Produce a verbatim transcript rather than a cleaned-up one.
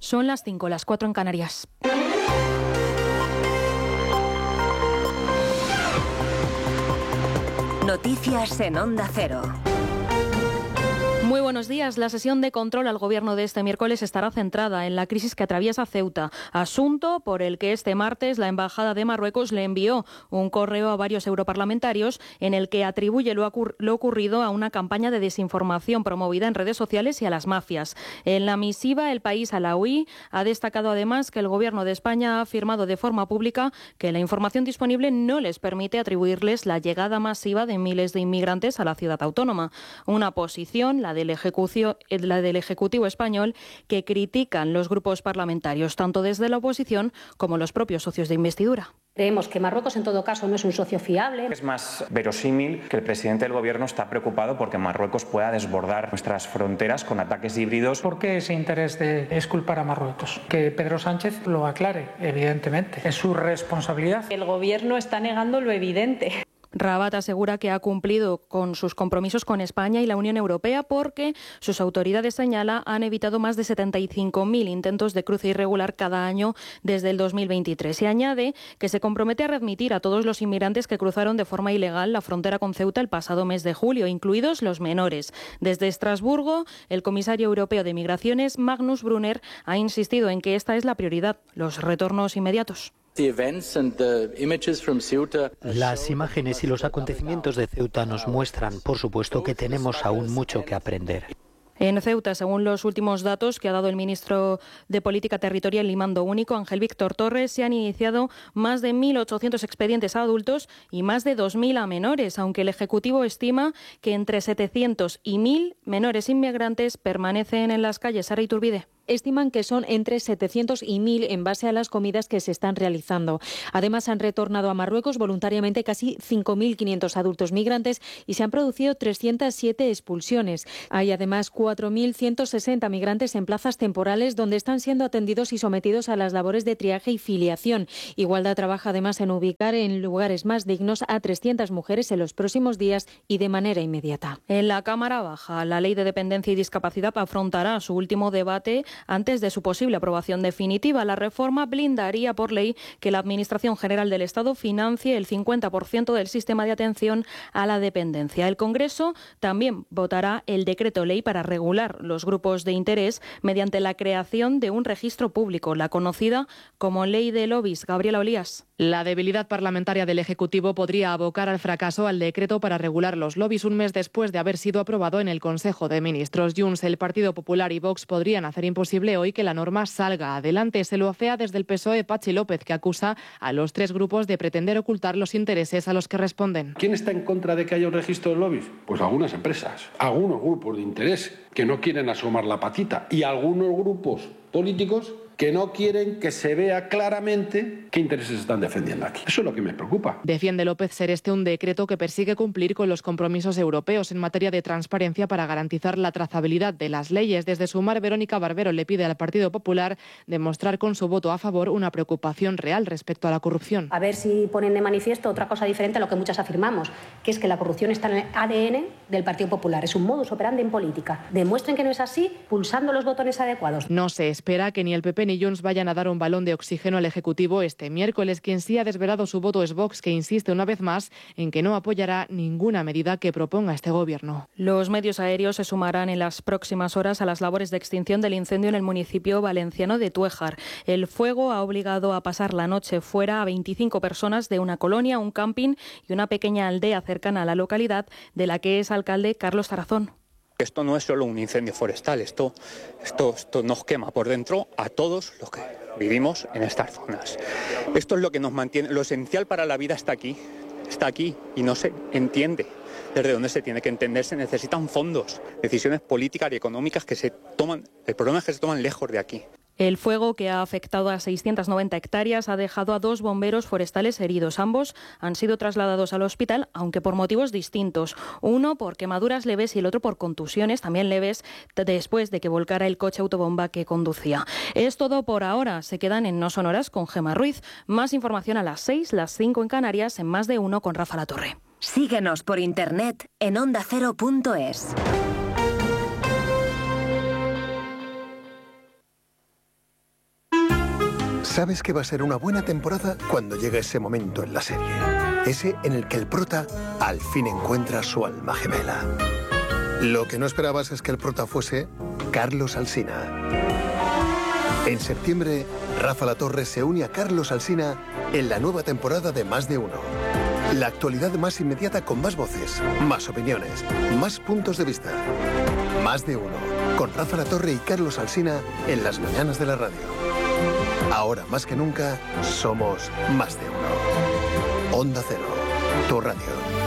Son las cinco, las cuatro en Canarias. Noticias en Onda Cero. Muy buenos días. La sesión de control al Gobierno de este miércoles estará centrada en la crisis que atraviesa Ceuta, asunto por el que este martes la Embajada de Marruecos le envió un correo a varios europarlamentarios en el que atribuye lo, ocur- lo ocurrido a una campaña de desinformación promovida en redes sociales y a las mafias. En la misiva, el país alauí ha destacado además que el Gobierno de España ha afirmado de forma pública que la información disponible no les permite atribuirles la llegada masiva de miles de inmigrantes a la ciudad autónoma. Una posición, la del Ejecutivo, la del Ejecutivo español, que critican los grupos parlamentarios, tanto desde la oposición como los propios socios de investidura. Creemos que Marruecos, en todo caso, no es un socio fiable. Es más verosímil que el presidente del Gobierno está preocupado porque Marruecos pueda desbordar nuestras fronteras con ataques híbridos. ¿Por qué ese interés de exculpar a Marruecos? Que Pedro Sánchez lo aclare, evidentemente. Es su responsabilidad. El Gobierno está negando lo evidente. Rabat asegura que ha cumplido con sus compromisos con España y la Unión Europea porque sus autoridades, señala, han evitado más de setenta y cinco mil intentos de cruce irregular cada año desde el dos mil veintitrés. Y añade que se compromete a readmitir a todos los inmigrantes que cruzaron de forma ilegal la frontera con Ceuta el pasado mes de julio, incluidos los menores. Desde Estrasburgo, el comisario europeo de Migraciones, Magnus Brunner, ha insistido en que esta es la prioridad, los retornos inmediatos. Las imágenes y los acontecimientos de Ceuta nos muestran, por supuesto, que tenemos aún mucho que aprender. En Ceuta, según los últimos datos que ha dado el ministro de Política Territorial y Mando Único, Ángel Víctor Torres, se han iniciado más de mil ochocientos expedientes a adultos y más de dos mil a menores, aunque el Ejecutivo estima que entre setecientos y mil menores inmigrantes permanecen en las calles. Sara Iturbide. Estiman que son entre setecientos y mil en base a las comidas que se están realizando. Además, han retornado a Marruecos voluntariamente casi cinco mil quinientos adultos migrantes y se han producido trescientas siete expulsiones. Hay además cuatro mil ciento sesenta migrantes en plazas temporales donde están siendo atendidos y sometidos a las labores de triaje y filiación. Igualdad trabaja además en ubicar en lugares más dignos a trescientas mujeres en los próximos días y de manera inmediata. En la Cámara Baja, la Ley de Dependencia y Discapacidad afrontará su último debate antes de su posible aprobación definitiva. La reforma blindaría por ley que la Administración General del Estado financie el cincuenta por ciento del sistema de atención a la dependencia. El Congreso también votará el decreto ley para regular los grupos de interés mediante la creación de un registro público, la conocida como Ley de Lobbies. Gabriela Olías. La debilidad parlamentaria del Ejecutivo podría abocar al fracaso al decreto para regular los lobbies un mes después de haber sido aprobado en el Consejo de Ministros. Junts, el Partido Popular y Vox podrían hacer imposible hoy que la norma salga adelante. Se lo afea desde el P S O E Patxi López, que acusa a los tres grupos de pretender ocultar los intereses a los que responden. ¿Quién está en contra de que haya un registro de lobbies? Pues algunas empresas, algunos grupos de interés que no quieren asomar la patita y algunos grupos políticos que no quieren que se vea claramente qué intereses están defendiendo aquí. Eso es lo que me preocupa. Defiende López ser este un decreto que persigue cumplir con los compromisos europeos en materia de transparencia para garantizar la trazabilidad de las leyes. Desde Sumar, Verónica Barbero le pide al Partido Popular demostrar con su voto a favor una preocupación real respecto a la corrupción. A ver si ponen de manifiesto otra cosa diferente a lo que muchas afirmamos, que es que la corrupción está en el A D N del Partido Popular. Es un modus operandi en política. Demuestren que no es así pulsando los botones adecuados. No se espera que ni el P P ni Junts vayan a dar un balón de oxígeno al Ejecutivo este miércoles. Quien sí ha desvelado su voto es Vox, que insiste una vez más en que no apoyará ninguna medida que proponga este Gobierno. Los medios aéreos se sumarán en las próximas horas a las labores de extinción del incendio en el municipio valenciano de Tuéjar. El fuego ha obligado a pasar la noche fuera a veinticinco personas de una colonia, un camping y una pequeña aldea cercana a la localidad, de la que es alcalde Carlos Tarazón. Esto no es solo un incendio forestal, esto, esto, esto nos quema por dentro a todos los que vivimos en estas zonas. Esto es lo que nos mantiene, lo esencial para la vida está aquí, está aquí y no se entiende. Desde dónde se tiene que entender, se necesitan fondos, decisiones políticas y económicas que se toman, el problema es que se toman lejos de aquí. El fuego, que ha afectado a seiscientas noventa hectáreas, ha dejado a dos bomberos forestales heridos. Ambos han sido trasladados al hospital, aunque por motivos distintos. Uno por quemaduras leves y el otro por contusiones, también leves, después de que volcara el coche autobomba que conducía. Es todo por ahora. Se quedan en No Sonoras con Gemma Ruiz. Más información a las seis, las cinco en Canarias, en Más de Uno con Rafa Latorre. Síguenos por internet en onda cero punto es. Sabes que va a ser una buena temporada cuando llega ese momento en la serie. Ese en el que el prota al fin encuentra su alma gemela. Lo que no esperabas es que el prota fuese Carlos Alsina. En septiembre, Rafa Latorre se une a Carlos Alsina en la nueva temporada de Más de Uno. La actualidad más inmediata con más voces, más opiniones, más puntos de vista. Más de Uno, con Rafa Latorre y Carlos Alsina en las mañanas de la radio. Ahora más que nunca, somos Más de Uno. Onda Cero, tu radio.